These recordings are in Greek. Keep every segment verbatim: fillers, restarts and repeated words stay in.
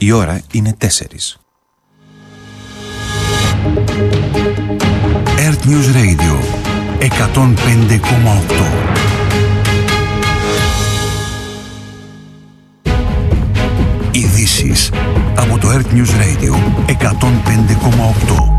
Η ώρα είναι τέσσερις. Earth News Radio εκατόν πέντε κόμμα οκτώ. Ειδήσεις από το Earth News Radio εκατόν πέντε κόμμα οκτώ.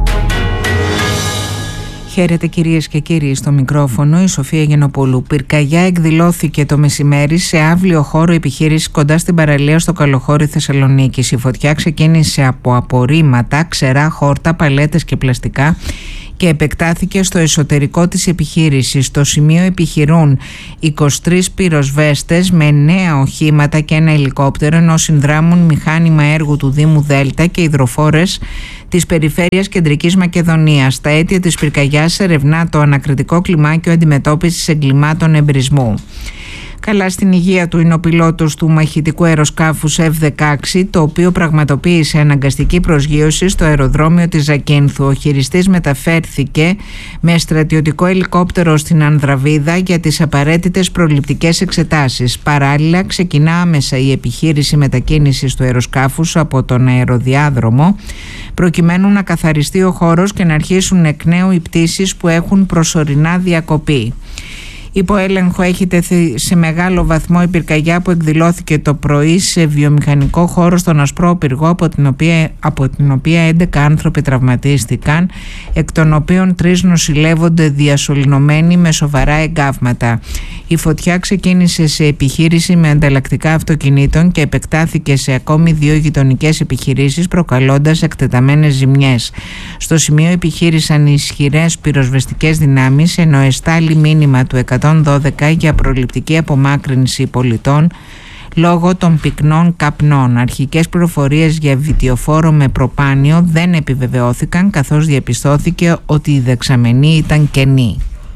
Χαίρετε κυρίες και κύριοι, στο μικρόφωνο η Σοφία Γενοπούλου. Πυρκαγιά εκδηλώθηκε το μεσημέρι σε αύλιο χώρο επιχείρησης κοντά στην παραλία στο Καλοχώρι Θεσσαλονίκης. Η φωτιά ξεκίνησε από απορρίμματα, ξερά χόρτα, παλέτες και πλαστικά και επεκτάθηκε στο εσωτερικό της επιχείρησης. Στο σημείο επιχειρούν είκοσι τρεις πυροσβέστες με νέα οχήματα και ένα ελικόπτερο, ενώ συνδράμουν μηχάνημα έργου του Δήμου Δέλτα και υδροφόρες της Περιφέρειας Κεντρικής Μακεδονίας. Τα αίτια της πυρκαγιάς ερευνά το ανακριτικό κλιμάκιο αντιμετώπισης εγκλημάτων εμπρισμού. Καλά στην υγεία του είναι ο πιλότος του μαχητικού αεροσκάφους εφ δεκαέξι, το οποίο πραγματοποίησε αναγκαστική προσγείωση στο αεροδρόμιο της Ζακίνθου. Ο χειριστής μεταφέρθηκε με στρατιωτικό ελικόπτερο στην Ανδραβίδα για τις απαραίτητες προληπτικές εξετάσεις. Παράλληλα, ξεκινά άμεσα η επιχείρηση μετακίνησης του αεροσκάφους από τον αεροδιάδρομο, προκειμένου να καθαριστεί ο χώρος και να αρχίσουν εκ νέου οι πτήσεις που έχουν προσωρινά διακοπεί. Υπό έλεγχο έχει τεθεί σε μεγάλο βαθμό η πυρκαγιά που εκδηλώθηκε το πρωί σε βιομηχανικό χώρο στον Ασπρόπυργο, από την οποία, από την οποία έντεκα άνθρωποι τραυματίστηκαν, εκ των οποίων τρεις νοσηλεύονται διασωληνωμένοι με σοβαρά εγκάβματα. Η φωτιά ξεκίνησε σε επιχείρηση με ανταλλακτικά αυτοκινήτων και επεκτάθηκε σε ακόμη δύο γειτονικές επιχειρήσεις, προκαλώντας εκτεταμένες ζημιές. Στο σημείο επιχείρησαν ισχυρές πυροσβεστικές δυνάμεις, ενώ εστάλει μήνυμα του εκατόν δώδεκα για προληπτική απομάκρυνση πολιτών λόγω των πυκνών καπνών. Αρχικές πληροφορίες για βιτιοφόρο με προπάνιο δεν επιβεβαιώθηκαν, καθώς διαπιστώθηκε ότι η δεξαμενή ήταν κενή.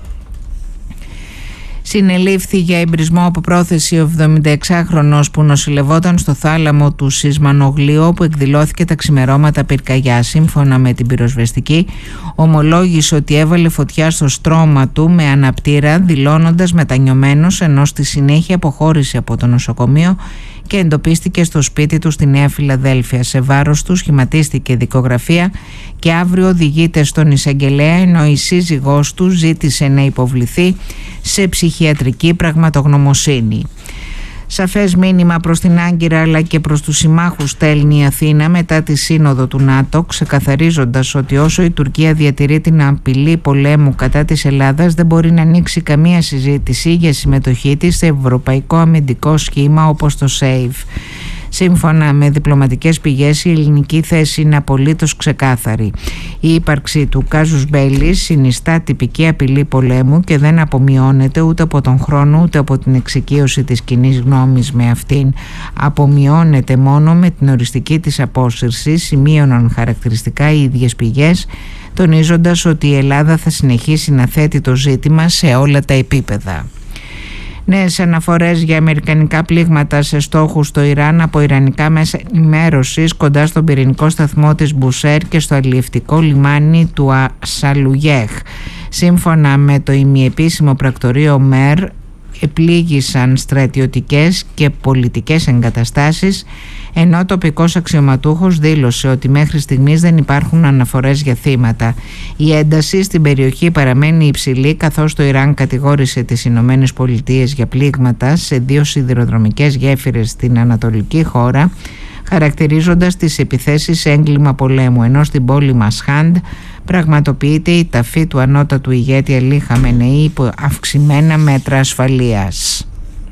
Συνελήφθη για εμπρισμό από πρόθεση ο εβδομηνταεξάχρονος που νοσηλευόταν στο θάλαμο του Σισμανογλίου, όπου εκδηλώθηκε τα ξημερώματα πυρκαγιά. Σύμφωνα με την πυροσβεστική, ομολόγησε ότι έβαλε φωτιά στο στρώμα του με αναπτήρα, δηλώνοντας μετανιωμένος, ενώ στη συνέχεια αποχώρησε από το νοσοκομείο και εντοπίστηκε στο σπίτι του στη Νέα Φιλαδέλφια. Σε βάρος του σχηματίστηκε δικογραφία και αύριο οδηγείται στον εισαγγελέα, ενώ η σύζυγός του ζήτησε να υποβληθεί σε ψυχιατρική πραγματογνωμοσύνη. Σαφές μήνυμα προς την Άγκυρα αλλά και προς τους συμμάχους στέλνει η Αθήνα μετά τη σύνοδο του ΝΑΤΟ, ξεκαθαρίζοντας ότι όσο η Τουρκία διατηρεί την απειλή πολέμου κατά της Ελλάδας, δεν μπορεί να ανοίξει καμία συζήτηση για συμμετοχή της σε ευρωπαϊκό αμυντικό σχήμα όπως το ΣΕΙΒ. Σύμφωνα με διπλωματικές πηγές, η ελληνική θέση είναι απολύτως ξεκάθαρη. Η ύπαρξη του κάζους μπέλι συνιστά τυπική απειλή πολέμου και δεν απομειώνεται ούτε από τον χρόνο ούτε από την εξοικείωση της κοινής γνώμης με αυτήν. Απομειώνεται μόνο με την οριστική της απόσυρση, σημείωναν χαρακτηριστικά οι ίδιες πηγές, τονίζοντας ότι η Ελλάδα θα συνεχίσει να θέτει το ζήτημα σε όλα τα επίπεδα. Νέες αναφορές για αμερικανικά πλήγματα σε στόχους στο Ιράν από ιρανικά μέσα ενημέρωσης κοντά στον πυρηνικό σταθμό της Μπουσέρ και στο αλλιευτικό λιμάνι του Σαλουγέχ. Σύμφωνα με το ημιεπίσημο πρακτορείο ΜΕΡ, επλήγησαν στρατιωτικές και πολιτικές εγκαταστάσεις, ενώ ο τοπικός αξιωματούχος δήλωσε ότι μέχρι στιγμής δεν υπάρχουν αναφορές για θύματα. Η ένταση στην περιοχή παραμένει υψηλή, καθώς το Ιράν κατηγόρησε τις Ηνωμένες Πολιτείες για πλήγματα σε δύο σιδηροδρομικές γέφυρες στην ανατολική χώρα, χαρακτηρίζοντας τις επιθέσεις έγκλημα πολέμου, ενώ στην πόλη Μασχάντ πραγματοποιείται η ταφή του ανώτατου ηγέτη Αλή Χαμενεή υπό αυξημένα μέτρα ασφαλείας.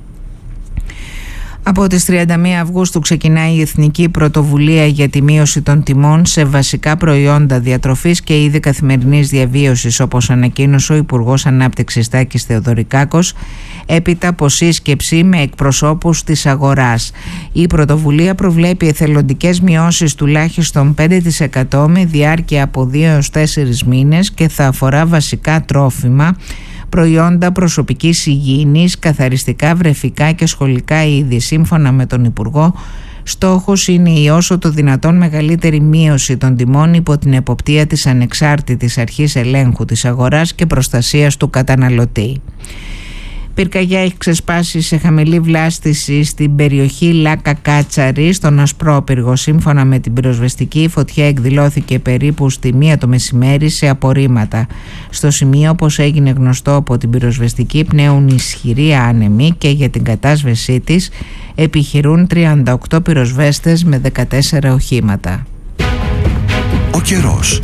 Από τις τριάντα μία Αυγούστου ξεκινάει η Εθνική Πρωτοβουλία για τη μείωση των τιμών σε βασικά προϊόντα διατροφής και είδη καθημερινής διαβίωσης, όπως ανακοίνωσε ο Υπουργός Ανάπτυξης Τάκης Θεοδωρικάκος έπειτα από σύσκεψη με εκπροσώπους της αγοράς. Η πρωτοβουλία προβλέπει εθελοντικές μειώσεις τουλάχιστον πέντε τοις εκατό με διάρκεια από δύο έως τέσσερις μήνες και θα αφορά βασικά τρόφιμα, προϊόντα προσωπικής υγιεινής, καθαριστικά, βρεφικά και σχολικά είδη. Σύμφωνα με τον Υπουργό, στόχος είναι η όσο το δυνατόν μεγαλύτερη μείωση των τιμών υπό την εποπτεία της ανεξάρτητης αρχής ελέγχου της αγοράς και προστασίας του καταναλωτή. Πυρκαγιά έχει ξεσπάσει σε χαμηλή βλάστηση στην περιοχή Λάκα Κάτσαρη, στον Ασπρόπυργο. Σύμφωνα με την πυροσβεστική, η φωτιά εκδηλώθηκε περίπου στη μία το μεσημέρι σε απορρίμματα. Στο σημείο, όπως έγινε γνωστό από την πυροσβεστική, πνέουν ισχυροί άνεμοι και για την κατάσβεσή της επιχειρούν τριάντα οκτώ πυροσβέστες με δεκατέσσερα οχήματα. Ο καιρός.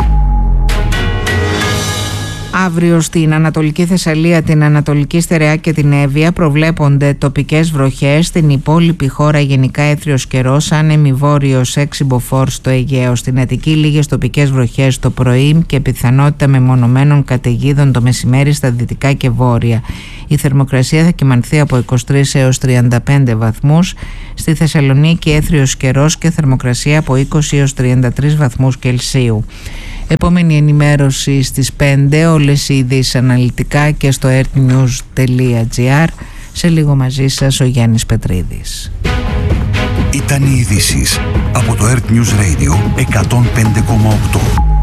Αύριο στην Ανατολική Θεσσαλία, την Ανατολική Στερεά και την Εύβοια προβλέπονται τοπικές βροχές. Στην υπόλοιπη χώρα γενικά έθριος καιρός, άνεμη βόρειος έξι μποφόρ στο Αιγαίο. Στην Αττική λίγες τοπικές βροχές το πρωί και πιθανότητα μεμονωμένων καταιγίδων το μεσημέρι στα δυτικά και βόρεια. Η θερμοκρασία θα κυμανθεί από είκοσι τρεις έως τριάντα πέντε βαθμούς. Στη Θεσσαλονίκη έθριος καιρός και θερμοκρασία από είκοσι έως τριάντα τρεις βαθμούς Κελσίου. Επόμενη ενημέρωση στις πέντε, όλες οι ειδήσεις αναλυτικά και στο earthnews τελεία gr. Σε λίγο μαζί σας ο Γιάννης Πετρίδης. Ήταν οι ειδήσεις από το Earth News Radio εκατόν πέντε κόμμα οκτώ.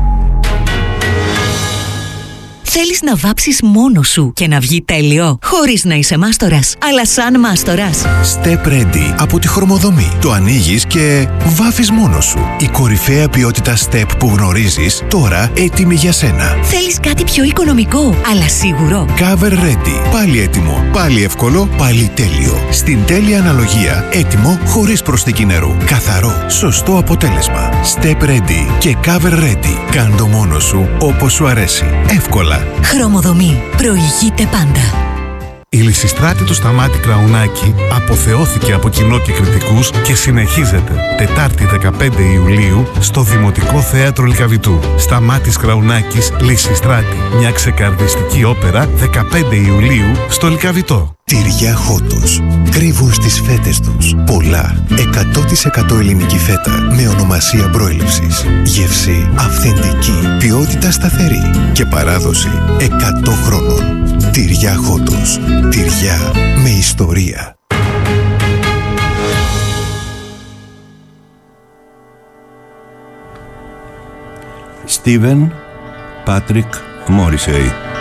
Θέλεις να βάψεις μόνος σου και να βγει τέλειο, χωρίς να είσαι μάστορας, αλλά σαν μάστορας? Step Ready από τη Χρωμοδομή. Το ανοίγεις και βάφεις μόνος σου. Η κορυφαία ποιότητα Step που γνωρίζεις, τώρα έτοιμη για σένα. Θέλεις κάτι πιο οικονομικό, αλλά σίγουρο? Cover Ready. Πάλι έτοιμο, πάλι εύκολο, πάλι τέλειο. Στην τέλεια αναλογία, έτοιμο χωρίς προσθήκη νερού. Καθαρό, σωστό αποτέλεσμα. Step Ready και Cover Ready. Κάν' το μόνος σου όπως σου αρέσει. Εύκολα. Χρωμοδομή. Προηγείται πάντα. Η Λυσιστράτη του Σταμάτη Κραουνάκη αποθεώθηκε από κοινό και κριτικούς και συνεχίζεται Τετάρτη δεκαπέντε Ιουλίου στο Δημοτικό Θέατρο Λυκαβητού. Σταμάτης Κραουνάκης, Λυσιστράτη. Μια ξεκαρδιστική όπερα δεκαπέντε Ιουλίου στο Λυκαβητό. Τυριά Χότος. Κρύβουν στις φέτες τους πολλά. εκατό τοις εκατό ελληνική φέτα με ονομασία προέλευσης. Γεύση αυθεντική. Ποιότητα σταθερή. Και παράδοση εκατό χρόνων. Τυριά Χότος. Τυριά με ιστορία. Στίβεν Πάτρικ Μόρισεϊ.